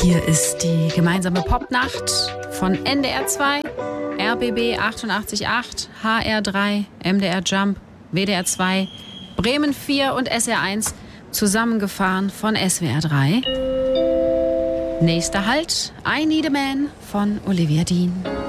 Hier ist die gemeinsame Popnacht von NDR 2, RBB 88.8, HR 3, MDR Jump, WDR 2, Bremen 4 und SR 1, zusammengefahren von SWR 3. Nächster Halt, I Need a Man von Olivia Dean.